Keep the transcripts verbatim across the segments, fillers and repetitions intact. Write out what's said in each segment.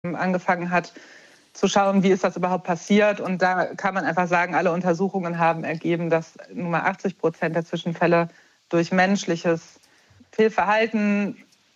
angefangen hat, zu schauen, wie ist das überhaupt passiert. Und da kann man einfach sagen, alle Untersuchungen haben ergeben, dass nun mal achtzig Prozent der Zwischenfälle durch menschliches Fehlverhalten,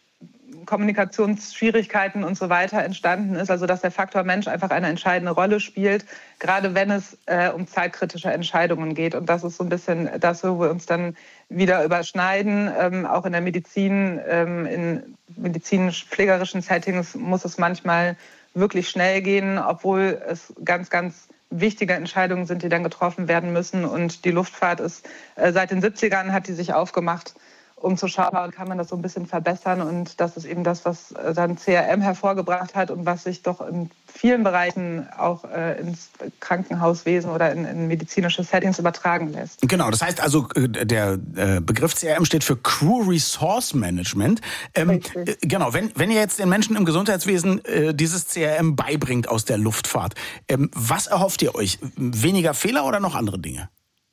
Kommunikationsschwierigkeiten und so weiter entstanden ist. Also dass der Faktor Mensch einfach eine entscheidende Rolle spielt, gerade wenn es äh, um zeitkritische Entscheidungen geht. Und das ist so ein bisschen das, wo wir uns dann wieder überschneiden. Ähm, auch in der Medizin, ähm, in medizinisch-pflegerischen Settings muss es manchmal wirklich schnell gehen, obwohl es ganz, ganz wichtige Entscheidungen sind, die dann getroffen werden müssen. Und die Luftfahrt ist äh, seit den siebzigern hat die sich aufgemacht, um zu schauen, kann man das so ein bisschen verbessern. Und das ist eben das, was dann C R M hervorgebracht hat und was sich doch in vielen Bereichen auch äh, ins Krankenhauswesen oder in, in medizinische Settings übertragen lässt. Genau, das heißt also, der äh, Begriff C R M steht für Crew Resource Management. Ähm, äh, genau, wenn, wenn ihr jetzt den Menschen im Gesundheitswesen äh, dieses C R M beibringt aus der Luftfahrt, ähm, was erhofft ihr euch? Weniger Fehler oder noch andere Dinge?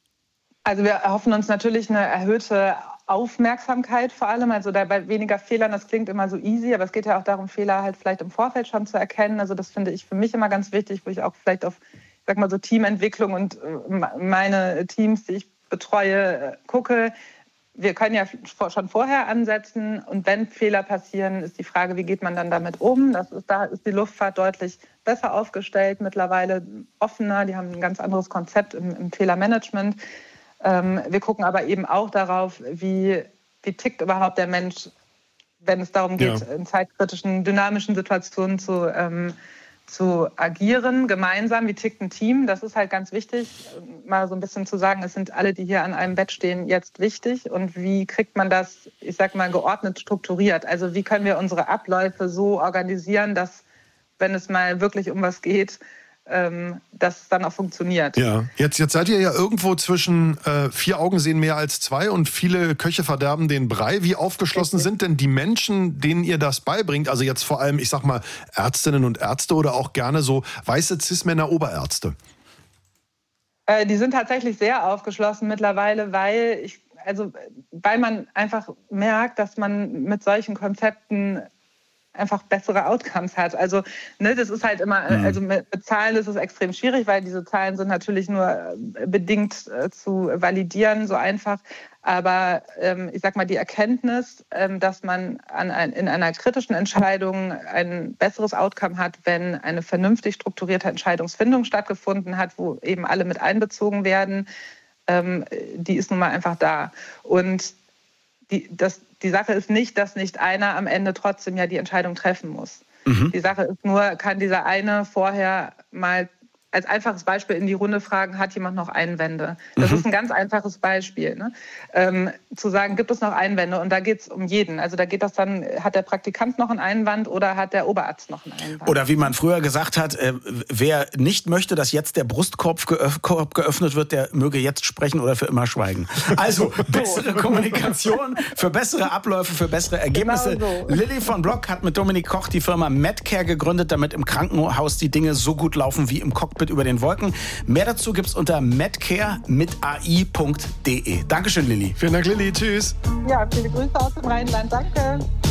Also wir erhoffen uns natürlich eine erhöhte Aufmerksamkeit vor allem, also da bei weniger Fehlern, das klingt immer so easy, aber es geht ja auch darum, Fehler halt vielleicht im Vorfeld schon zu erkennen. Also das finde ich für mich immer ganz wichtig, wo ich auch vielleicht auf, ich sag mal so Teamentwicklung und meine Teams, die ich betreue, gucke. Wir können ja schon vorher ansetzen und wenn Fehler passieren, ist die Frage, wie geht man dann damit um? Das ist, da ist die Luftfahrt deutlich besser aufgestellt, mittlerweile offener, die haben ein ganz anderes Konzept im, im Fehlermanagement. Wir gucken aber eben auch darauf, wie, wie tickt überhaupt der Mensch, wenn es darum geht, ja. in zeitkritischen, dynamischen Situationen zu, ähm, zu agieren, gemeinsam. Wie tickt ein Team? Das ist halt ganz wichtig, mal so ein bisschen zu sagen, es sind alle, die hier an einem Bett stehen, jetzt wichtig. Und wie kriegt man das, ich sag mal, geordnet strukturiert? Also wie können wir unsere Abläufe so organisieren, dass, wenn es mal wirklich um was geht, Ähm, dass es dann auch funktioniert. Ja, jetzt, jetzt seid ihr ja irgendwo zwischen äh, vier Augen sehen mehr als zwei und viele Köche verderben den Brei. Wie aufgeschlossen okay. sind denn die Menschen, denen ihr das beibringt? Also jetzt vor allem, ich sag mal, Ärztinnen und Ärzte oder auch gerne so weiße Cis-Männer Oberärzte? Äh, die sind tatsächlich sehr aufgeschlossen mittlerweile, weil, ich, also, weil man einfach merkt, dass man mit solchen Konzepten einfach bessere Outcomes hat. Also ne, das ist halt immer, also mit Zahlen ist es extrem schwierig, weil diese Zahlen sind natürlich nur bedingt äh, zu validieren, so einfach. Aber ähm, ich sag mal, die Erkenntnis, ähm, dass man an ein, in einer kritischen Entscheidung ein besseres Outcome hat, wenn eine vernünftig strukturierte Entscheidungsfindung stattgefunden hat, wo eben alle mit einbezogen werden, ähm, die ist nun mal einfach da. Und Die, das, die Sache ist nicht, dass nicht einer am Ende trotzdem ja die Entscheidung treffen muss. Mhm. Die Sache ist nur, kann dieser eine vorher mal als einfaches Beispiel in die Runde fragen, hat jemand noch Einwände? Das mhm. ist ein ganz einfaches Beispiel. Ne? Ähm, zu sagen, gibt es noch Einwände? Und da geht es um jeden. Also da geht das dann, hat der Praktikant noch einen Einwand oder hat der Oberarzt noch einen Einwand? Oder wie man früher gesagt hat, äh, wer nicht möchte, dass jetzt der Brustkorb geöff- Korb geöffnet wird, der möge jetzt sprechen oder für immer schweigen. Also bessere Kommunikation, für bessere Abläufe, für bessere Ergebnisse. Genau so. Lilly von Block hat mit Dominik Koch die Firma Medcare gegründet, damit im Krankenhaus die Dinge so gut laufen wie im Cockpit über den Wolken. Mehr dazu gibt's unter medcare mit a i punkt d e. Dankeschön, Lilly. Vielen Dank, Lilly. Tschüss. Ja, viele Grüße aus dem Rheinland. Danke.